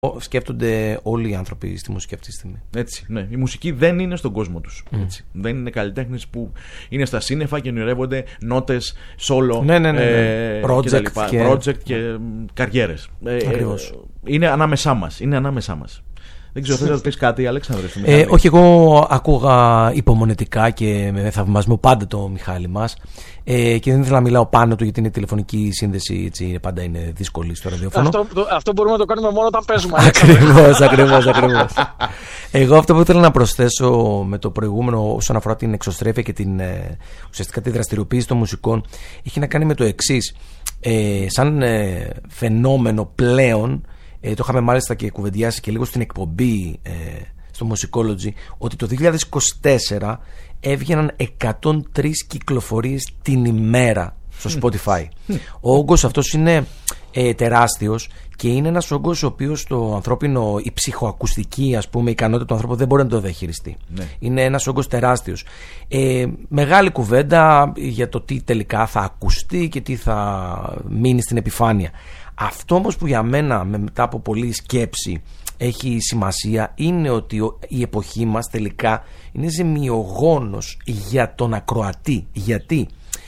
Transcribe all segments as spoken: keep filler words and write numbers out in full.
σκέφτονται όλοι οι άνθρωποι στη μουσική αυτή τη στιγμή. Έτσι, ναι. Η μουσική δεν είναι στον κόσμο τους. Mm. Έτσι. Δεν είναι καλλιτέχνες που είναι στα σύννεφα και ονειρεύονται νότες, solo, ναι, ναι, ναι, ναι. Ε, project και, και... project και mm. καριέρες. Ακριβώς. Ε, είναι ανάμεσά μας. Είναι ανάμεσά μας. Δεν ξέρω, θες να πεις κάτι, Αλέξανδρε? Ε, όχι, εγώ άκουγα υπομονετικά και με θαυμασμό πάντα το Μιχάλη μας, ε, και δεν ήθελα να μιλάω πάνω του γιατί είναι τηλεφωνική σύνδεση, έτσι, πάντα είναι δύσκολη στο ραδιόφωνο. Αυτό, το, αυτό μπορούμε να το κάνουμε μόνο όταν παίζουμε. Ακριβώς, ακριβώς, ακριβώς. Εγώ αυτό που ήθελα να προσθέσω με το προηγούμενο όσον αφορά την εξωστρέφεια και την, ε, ουσιαστικά τη δραστηριοποίηση των μουσικών έχει να κάνει με το εξής. Ε, σαν ε, φαινόμενο πλέον, Ε, το είχαμε μάλιστα και κουβεντιάσει και λίγο στην εκπομπή ε, στο Musicology, ότι το δύο χιλιάδες είκοσι τέσσερα έβγαιναν εκατόν τρεις κυκλοφορίες την ημέρα στο Spotify. Ο όγκος αυτός είναι ε, τεράστιος και είναι ένας όγκος ο οποίος το ανθρώπινο, η ψυχοακουστική, ας πούμε, η ικανότητα του ανθρώπου δεν μπορεί να το διαχειριστεί. Ναι. Είναι ένας όγκος τεράστιος. Ε, μεγάλη κουβέντα για το τι τελικά θα ακουστεί και τι θα μείνει στην επιφάνεια. Αυτό όμως που για μένα, μετά από πολλή σκέψη, έχει σημασία είναι ότι η εποχή μας τελικά είναι ζημιογόνος για τον ακροατή. Γιατί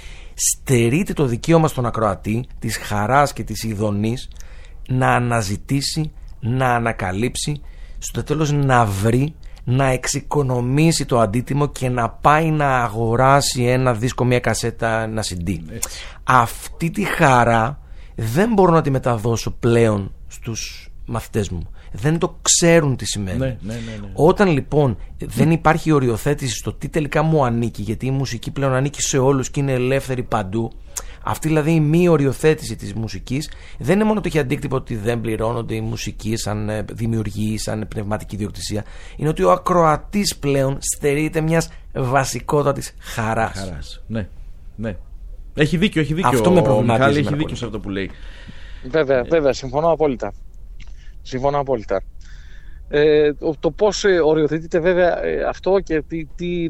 στερείται το δικαίωμα στον ακροατή της χαράς και της ειδονής να αναζητήσει, να ανακαλύψει, στο τέλος να βρει, να εξοικονομήσει το αντίτιμο και να πάει να αγοράσει ένα δίσκο, μια κασέτα, ένα σι ντι. Έτσι. Αυτή τη χαρά δεν μπορώ να τη μεταδώσω πλέον στους μαθητές μου. Δεν το ξέρουν τι σημαίνει. Ναι, ναι, ναι, ναι. Όταν λοιπόν δεν υπάρχει οριοθέτηση στο τι τελικά μου ανήκει, γιατί η μουσική πλέον ανήκει σε όλους και είναι ελεύθερη παντού, αυτή δηλαδή η μη οριοθέτηση της μουσικής δεν είναι μόνο το έχει αντίκτυπο ότι δεν πληρώνονται οι μουσικοί σαν δημιουργοί, σαν πνευματική ιδιοκτησία, είναι ότι ο ακροατής πλέον στερείται μιας βασικότατης χαράς. Χαράς. Ναι, ναι. Έχει δίκιο, έχει δίκιο. Αυτό με προβληματίζει. Μιχάλη έχει δίκιο σε αυτό που λέει. Βέβαια, βέβαια, συμφωνώ απόλυτα. Συμφωνώ απόλυτα. Ε, το, το πώς οριοθετείται βέβαια ε, αυτό και τι, τι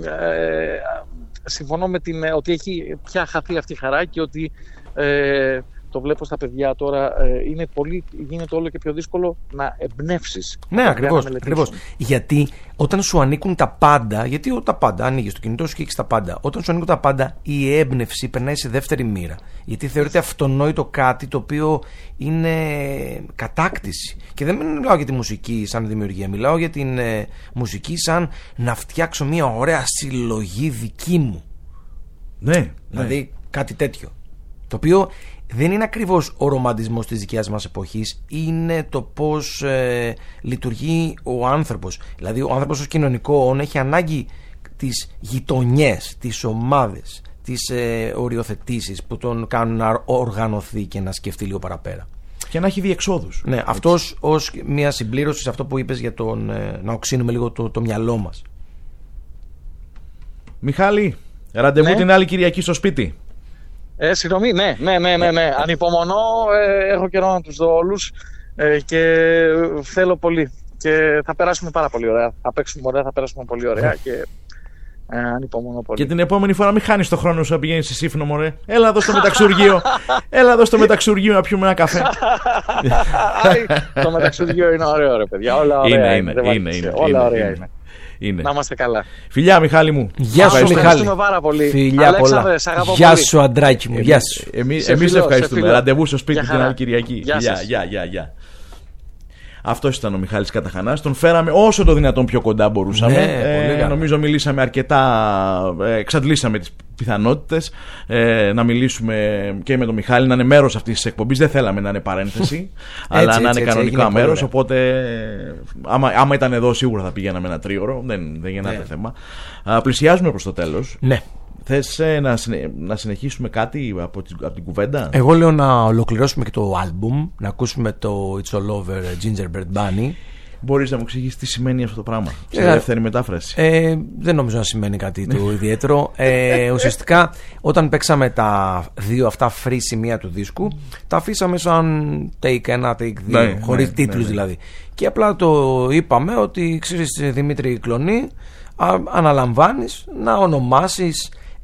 ε, συμφωνώ με την ότι έχει πια χαθεί αυτή η χαρά και ότι ε, το βλέπω στα παιδιά τώρα, ε, είναι πολύ, γίνεται όλο και πιο δύσκολο να εμπνεύσεις. Ναι, ακριβώς, ακριβώς. Γιατί όταν σου ανήκουν τα πάντα, γιατί τα πάντα, ανοίγεις το κινητό σου και έχεις τα πάντα, όταν σου ανήκουν τα πάντα, η έμπνευση περνάει σε δεύτερη μοίρα. Γιατί θεωρείται αυτονόητο κάτι το οποίο είναι κατάκτηση. Και δεν μιλάω για τη μουσική σαν δημιουργία, μιλάω για την ε, μουσική σαν να φτιάξω μια ωραία συλλογή δική μου. Ναι. Δηλαδή ναι. κάτι τέτοιο. Το οποίο δεν είναι ακριβώς ο ρομαντισμός της δικιάς μας εποχής, είναι το πώς ε, λειτουργεί ο άνθρωπος. Δηλαδή ο άνθρωπος ως κοινωνικό όν έχει ανάγκη τις γειτονιές, τις ομάδες, τις ε, οριοθετήσεις που τον κάνουν να οργανωθεί και να σκεφτεί λίγο παραπέρα. Και να έχει διεξόδους. Ναι, αυτός ως μια συμπλήρωση σε αυτό που είπες για τον, ε, να οξύνουμε λίγο το, το μυαλό μας. Μιχάλη, ραντεβού ναι. την άλλη Κυριακή στο σπίτι. Ε, συγγνώμη, ναι, ναι, ναι, ναι, ναι. Ανυπομονώ, ε, έχω καιρό να τους δω όλους ε, και θέλω πολύ. Και θα περάσουμε πάρα πολύ ωραία. Θα παίξουμε ωραία, θα περάσουμε πολύ ωραία και ε, ανυπομονώ πολύ. Και την επόμενη φορά μην χάνεις το χρόνο σου να πηγαίνεις στη Σύφνο, μωρέ. Έλα εδώ στο μεταξουργείο. Έλα εδώ στο μεταξουργείο να πιούμε ένα καφέ. Το μεταξουργείο είναι ωραίο, ρε παιδιά. Όλα ωραία είναι. είναι, είναι, είναι όλα είναι, ωραία είναι. είναι. Είναι. Να είμαστε καλά. Φιλιά, Μιχάλη μου. Γεια σου, Μιχάλη. Πάρα πολύ. Φιλιά πολλά. Γεια σου, αντράκι μου. Γεια σου. Εμείς σε ευχαριστούμε. Ραντεβού στο σπίτι την άλλη Κυριακή. Γεια, γεια, γεια, γεια. Αυτός ήταν ο Μιχάλης Καταχανάς. Τον φέραμε όσο το δυνατόν πιο κοντά μπορούσαμε. Ναι, ε, νομίζω μιλήσαμε αρκετά, ε, εξαντλήσαμε τις πιθανότητες ε, να μιλήσουμε και με τον Μιχάλη, να είναι μέρος αυτής της εκπομπής. Δεν θέλαμε να είναι παρένθεση, αλλά έτσι, να είναι έτσι, κανονικά έτσι, μέρος. Οπότε, άμα, άμα ήταν εδώ, σίγουρα θα πηγαίναμε ένα τρίωρο. Δεν, δεν γεννάται ναι. θέμα. Α, πλησιάζουμε προς το τέλος. Ναι. Θες ε, να, συνε... να συνεχίσουμε κάτι από την, από την κουβέντα? Εγώ λέω να ολοκληρώσουμε και το άλμπουμ, να ακούσουμε το It's All Over Gingerbread Bunny. Μπορείς να μου εξηγήσεις τι σημαίνει αυτό το πράγμα σε ε, δεύτερη μετάφραση? Ε, δεν νομίζω να σημαίνει κάτι το ιδιαίτερο. Ε, ουσιαστικά όταν παίξαμε τα δύο αυτά free σημεία του δίσκου, τα αφήσαμε σαν take ένα, take δύο, ναι, χωρίς ναι, τίτλους ναι, ναι. δηλαδή. Και απλά το είπαμε ότι ξέρεις Δημήτρη Κλονή, αναλαμβάνεις να ονομάσεις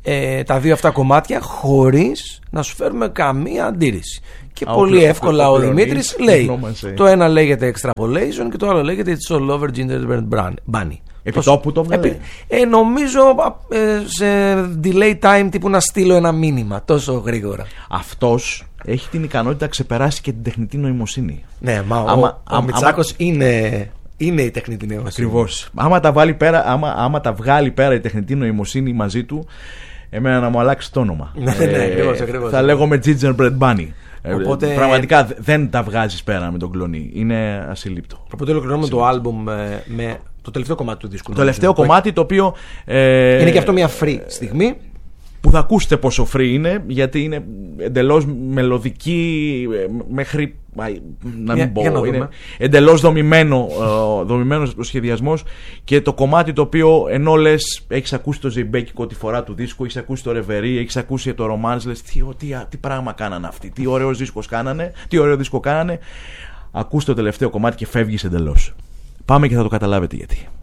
ε, τα δύο αυτά κομμάτια χωρίς να σου φέρουμε καμία αντίρρηση. Και Α, πολύ ο, εύκολα ο, ο, ο Δημήτρης λέει γνώμασε. Το ένα λέγεται Extrapolation και το άλλο λέγεται It's All Over Gingerbread Bunny. Επί τόπου το βγάλε. Ε, νομίζω ε, σε delay time τύπου να στείλω ένα μήνυμα τόσο γρήγορα. Αυτός έχει την ικανότητα να ξεπεράσει και την τεχνητή νοημοσύνη. Ναι, μα άμα, ο, ο Μητσάκος είναι, είναι η τεχνητή νοημοσύνη. Ακριβώς. Άμα τα, βάλει πέρα, άμα, άμα τα βγάλει πέρα η τεχνητή νοημοσύνη μαζί του, εμένα να μου αλλάξει το όνομα. Ναι, ναι, ακριβώς, ακριβώς. Θα λέγομαι Gingerbread Bunny. Οπότε... Πραγματικά δεν τα βγάζεις πέρα με τον κλονί. Είναι ασύλληπτο. Οπότε ολοκληρώνουμε το άλμπουμ με, με το τελευταίο κομμάτι του δίσκου. Το τελευταίο κομμάτι το οποίο ε, είναι και αυτό μια free στιγμή που θα ακούσετε πόσο free είναι, γιατί είναι εντελώς μελωδική μέχρι να μην για, πω, είναι εντελώς δομημένο, δομημένος ο σχεδιασμός, και το κομμάτι το οποίο ενώ λες έχεις ακούσει το ζεϊμπέκικο τη φορά του δίσκου, έχεις ακούσει το ρεβερί, έχεις ακούσει το ρομάνς, λες τι, τι, τι πράγμα κάνανε αυτοί, τι ωραίος δίσκος κάνανε, τι ωραίο δίσκο κάνανε, ακούς το τελευταίο κομμάτι και φεύγεις εντελώς. Πάμε και θα το καταλάβετε γιατί.